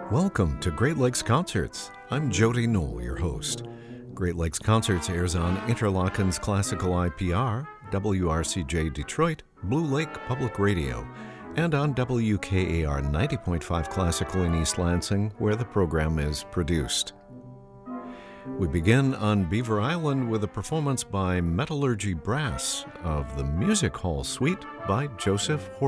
Welcome to Great Lakes Concerts. I'm Jody Knoll, your host. Great Lakes Concerts airs on Interlochen's Classical IPR, WRCJ Detroit, Blue Lake Public Radio, and on WKAR 90.5 Classical in East Lansing, where the program is produced. We begin on Beaver Island with a performance by Metallurgy Brass of the Music Hall Suite by Joseph Horvath.